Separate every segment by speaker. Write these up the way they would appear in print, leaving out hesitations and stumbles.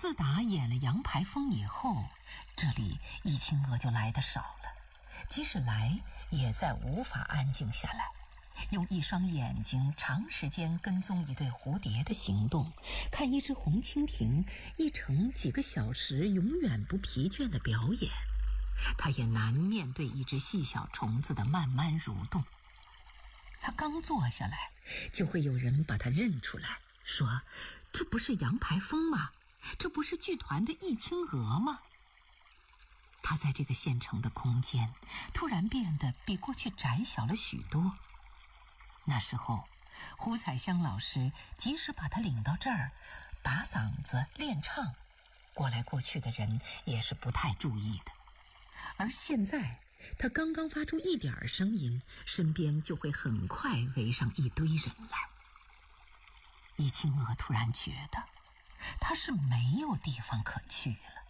Speaker 1: 自打演了杨排风以后，这里易清娥就来得少了，即使来也再无法安静下来，用一双眼睛长时间跟踪一对蝴蝶的行动，看一只红蜻蜓一程几个小时永远不疲倦的表演，他也难面对一只细小虫子的慢慢蠕动。他刚坐下来，就会有人把他认出来，说这不是杨排风吗？这不是剧团的易清娥吗？他在这个现成的空间突然变得比过去窄小了许多。那时候胡彩香老师即使把他领到这儿拔嗓子练唱，过来过去的人也是不太注意的。而现在他刚刚发出一点声音，身边就会很快围上一堆人来。易清娥突然觉得他是没有地方可去了。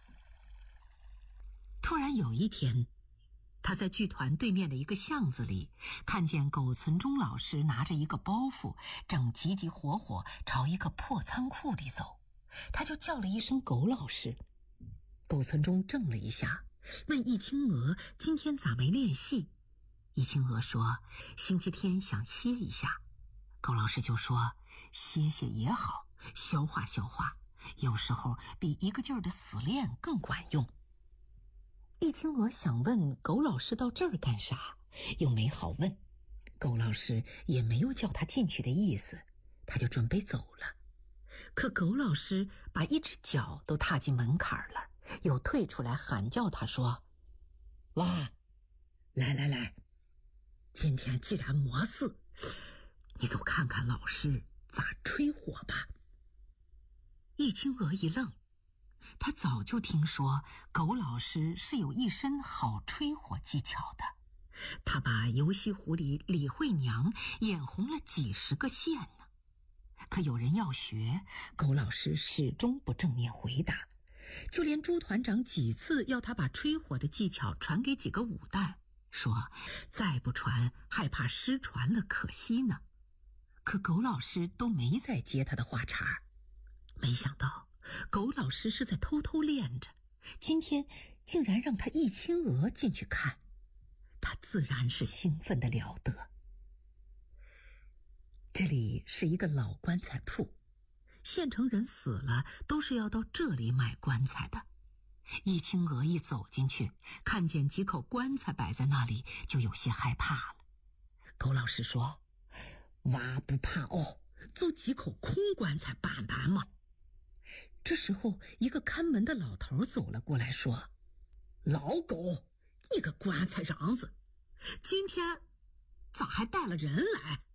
Speaker 1: 突然有一天，他在剧团对面的一个巷子里看见苟存中老师拿着一个包袱，正急急火火朝一个破仓库里走，他就叫了一声苟老师。苟存中怔了一下，问易清娥今天咋没练戏。易清娥说星期天想歇一下。苟老师就说歇歇也好，消化消化，有时候比一个劲儿的死练更管用。易清娥想问苟老师到这儿干啥，又没好问，苟老师也没有叫他进去的意思，他就准备走了。可苟老师把一只脚都踏进门槛了，又退出来喊叫他说，哇，来来来，今天既然没事，你就看看老师咋吹火吧。易清娥一愣，他早就听说苟老师是有一身好吹火技巧的，他把游戏湖里李慧娘演红了几十个线呢。可有人要学，苟老师始终不正面回答，就连朱团长几次要他把吹火的技巧传给几个武旦，说再不传害怕失传了可惜呢。可苟老师都没再接他的话茬。没想到苟老师是在偷偷练着，今天竟然让他易清娥进去看，他自然是兴奋得了得。这里是一个老棺材铺，县城人死了都是要到这里买棺材的。易清娥一走进去，看见几口棺材摆在那里，就有些害怕了。苟老师说，娃不怕哦，就几口空棺材办办嘛。这时候一个看门的老头走了过来说，老狗，你个棺材瓤子，今天咋还带了人来？